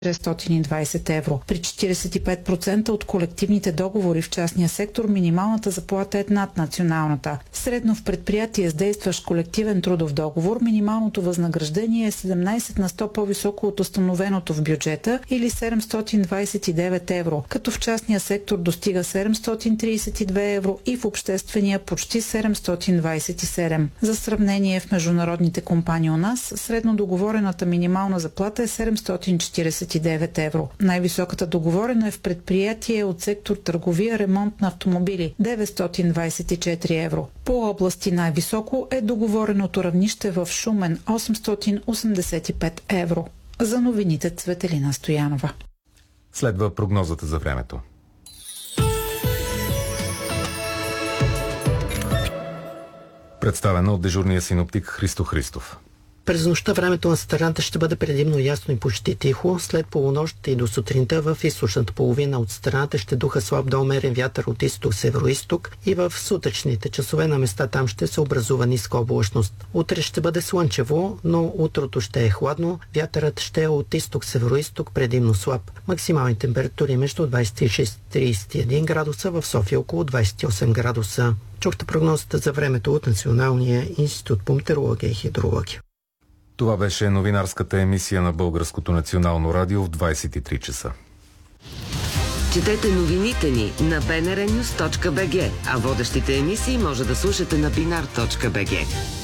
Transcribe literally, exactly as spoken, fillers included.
четиристотин и двадесет евро. При четиридесет и пет процента от колективните договори в частния сектор минималната заплата е над националната. Средно в предприятие с действащ колективен трудов договор минималното възнаграждение е седемнадесет на сто по-високо от установеното в бюджета или седемстотин двадесет и девет евро, като в частния сектор достига седемстотин тридесет и две евро и в обществения почти седемстотин двадесет и седем. За сравнение, в международните компании у нас средно договорената минимална заплата е седемстотин четиридесет и девет евро. Най-високата договорена е в предприятие от сектор търговия, ремонт на автомобили – деветстотин двадесет и четири евро. По области най-високо е договореното равнище в Шумен – осемстотин осемдесет и пет евро. За новините Цветелина Стоянова. Следва прогнозата за времето. Представена от дежурния синоптик Христо Христов. През нощта времето на страната ще бъде предимно ясно и почти тихо. След полунощ и до сутринта в източната половина от страната ще духа слаб до умерен вятър от изток-североизток и в сутъчните часове на места там ще се образува ниска облачност. Утре ще бъде слънчево, но утрото ще е хладно. Вятърът ще е от изток-североизток предимно слаб. Максимални температури между двадесет и шест и тридесет и един градуса, в София около двадесет и осем градуса. Чухте прогнозата за времето от Националния институт по метеорология и хидрология. Това беше новинарската емисия на Българското национално радио в двадесет и три часа. Четете новините ни на би ен ар нюс точка би джи, а водещите емисии може да слушате на бинар точка би джи.